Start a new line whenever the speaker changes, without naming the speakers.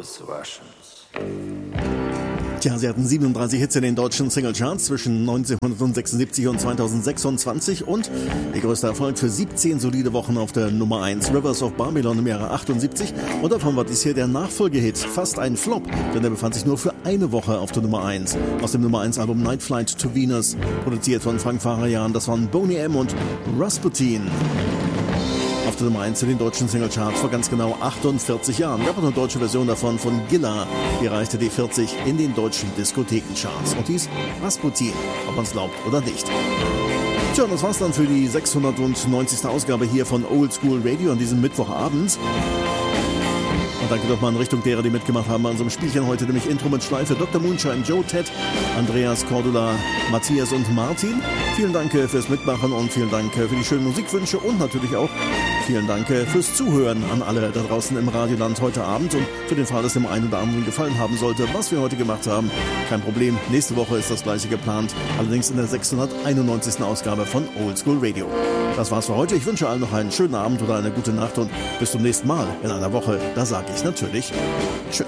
those Russians.
Tja, sie hatten 37 Hits in den deutschen Singlecharts zwischen 1976 und 2026 und ihr größter Erfolg für 17 solide Wochen auf der Nummer 1, Rivers of Babylon im Jahre 78. Und davon war dies hier der Nachfolgehit, fast ein Flop, denn er befand sich nur für eine Woche auf der Nummer 1. Aus dem Nummer 1 Album Night Flight to Venus, produziert von Frank Farian, das waren Boney M. und Rasputin. Auf der Nummer 1 in den deutschen Singlecharts vor ganz genau 48 Jahren. Gab es eine deutsche Version davon von Gilla. Die erreichte die 40 in den deutschen Diskothekencharts. Und hieß Rasputin, ob man es glaubt oder nicht. Tja, das war's dann für die 690. Ausgabe hier von Old School Radio an diesem Mittwochabend. Und danke doch mal in Richtung derer, die mitgemacht haben an unserem Spielchen heute, nämlich Intro mit Schleife, Dr. Moonshine, Joe, Ted, Andreas, Cordula, Matthias und Martin. Vielen Dank fürs Mitmachen und vielen Dank für die schönen Musikwünsche und natürlich auch vielen Dank fürs Zuhören an alle da draußen im Radioland heute Abend. Und für den Fall, dass dem einen oder anderen gefallen haben sollte, was wir heute gemacht haben, kein Problem. Nächste Woche ist das gleiche geplant, allerdings in der 691. Ausgabe von Old School Radio. Das war's für heute. Ich wünsche allen noch einen schönen Abend oder eine gute Nacht und bis zum nächsten Mal in einer Woche. Da sage ich natürlich tschüss.